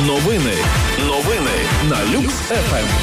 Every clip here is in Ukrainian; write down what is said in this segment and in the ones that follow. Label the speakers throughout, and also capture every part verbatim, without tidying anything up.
Speaker 1: Новини. Новини на Люкс еф ем.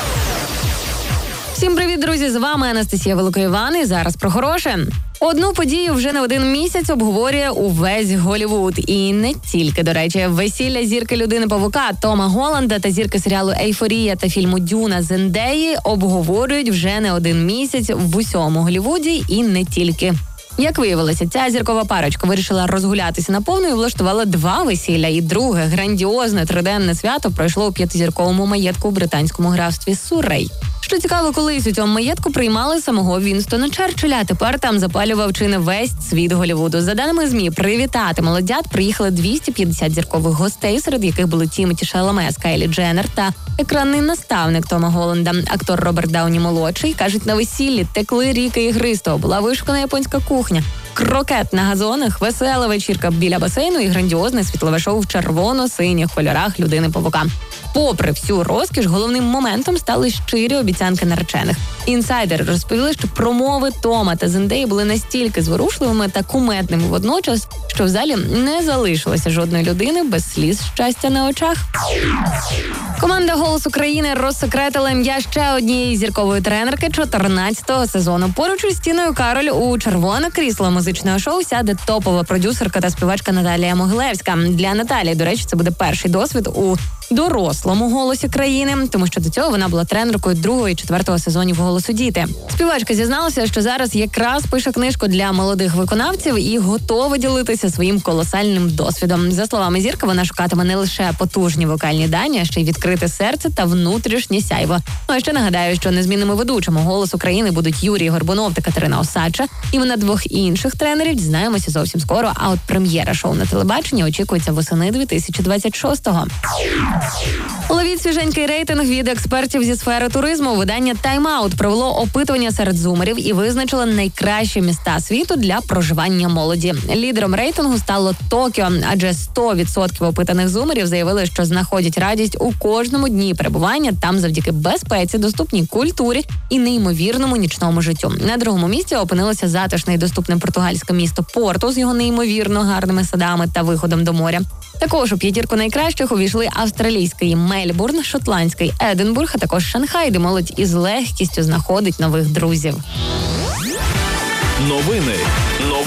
Speaker 2: Всім привіт, друзі! З вами Анастасія Великоїван і зараз про хороше. Одну подію вже не один місяць обговорює увесь Голлівуд. І не тільки, до речі. Весілля зірки Людини-павука Тома Голланда та зірки серіалу «Ейфорія» та фільму «Дюна» Зендеї обговорюють вже не один місяць в усьому Голлівуді і не тільки. Як виявилося, ця зіркова парочка вирішила розгулятися наповну і влаштувала два весілля. І друге грандіозне триденне свято пройшло у п'ятизірковому маєтку у британському графстві Суррей. Що цікаво, колись у цьому маєтку приймали самого Вінстона Черчилля. Тепер там запалював чи не весь світ Голлівуду. За даними ЗМІ, привітати молодят приїхали двісті п'ятдесят зіркових гостей, серед яких були Тімоті Шаламе, Кайлі Дженнер та екранний наставник Тома Голланда. Актор Роберт Дауні-молодший, кажуть, на весіллі текли ріки ігристого, була вишукана японська кухня, крокет на газонах, весела вечірка біля басейну і грандіозне світлове шоу в червоно-синіх кольорах Людини-павука. Попри всю розкіш, головним моментом стали щирі обіцянки наречених. Інсайдери розповіли, що промови Тома та Зендеї були настільки зворушливими та кумедними водночас, що в залі не залишилося жодної людини без сліз щастя на очах. Команда «Голос України» розсекретила ім'я ще однієї зіркової тренерки чотирнадцятого сезону. Поруч із Тіною Кароль у червоне крісло музичного шоу сяде топова продюсерка та співачка Наталія Могилевська. Для Наталії, до речі, це буде перший досвід у дорослому «Голосі країни», тому що до цього вона була тренеркою другого і четвертого сезонів «Голосу діти». Співачка зізналася, що зараз якраз пише книжку для молодих виконавців і готова ділитися своїм колосальним досвідом. За словами зірки, вона шукатиме не лише потужні вокальні дані, а ще й відкрите серце та внутрішнє сяйво. Ну а ще нагадаю, що незмінними ведучими «Голос України» будуть Юрій Горбунов та Катерина Осадча. І ми на двох інших тренерів дізнаємося зовсім скоро, а от прем'єра шоу на телебаченні очікується восени дві тисячі двадцять шостого. Ловіть свіженький рейтинг від експертів зі сфери туризму. Видання Time Out провело опитування серед зумерів і визначило найкращі міста світу для проживання молоді. Лідером рейтингу стало Токіо, адже сто відсотків опитаних зумерів заявили, що знаходять радість у кожному дні перебування там завдяки безпеці, доступній культурі і неймовірному нічному життю. На другому місці опинилося затишне і доступне португальське місто Порту з його неймовірно гарними садами та виходом до моря. Також у п'ятірку найкращих увійшли австралійський Мельбурн, шотландський Единбург, а також Шанхай, де молодь із легкістю знаходить нових друзів.
Speaker 1: Новини. Новини.